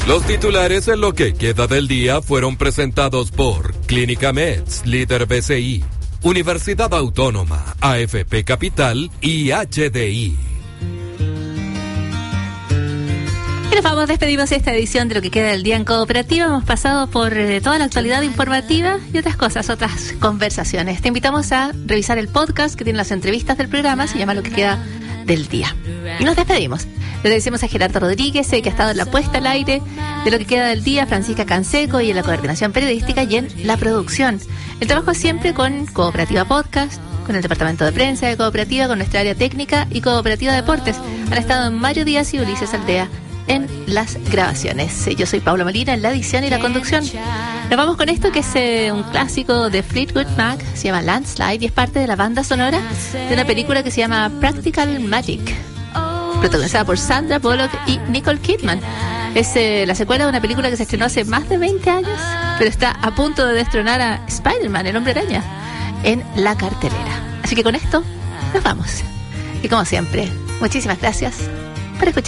Los titulares en lo que queda del día fueron presentados por Clínica Meds, líder BCI, Universidad Autónoma, AFP Capital y HDI. Y nos vamos, despedimos esta edición de lo que queda del día en Cooperativa. Hemos pasado por toda la actualidad informativa y otras cosas, otras conversaciones. Te invitamos a revisar el podcast que tiene las entrevistas del programa, se llama Lo que queda del día. Y nos despedimos. Le agradecemos a Gerardo Rodríguez, que ha estado en la puesta al aire de lo que queda del día, Francisca Canseco y en la coordinación periodística y en la producción. El trabajo es siempre con Cooperativa Podcast, con el departamento de prensa de Cooperativa, con nuestra área técnica y Cooperativa Deportes. Han estado Mario Díaz y Ulises Aldea en las grabaciones. Yo soy Paula Molina en la edición y la conducción. Nos vamos con esto que es un clásico de Fleetwood Mac, se llama Landslide y es parte de la banda sonora de una película que se llama Practical Magic, protagonizada por Sandra Bullock y Nicole Kidman. Es la secuela de una película que se estrenó hace más de 20 años, pero está a punto de destronar a Spider-Man, el Hombre Araña, en la cartelera. Así que con esto nos vamos. Y como siempre, muchísimas gracias por escuchar.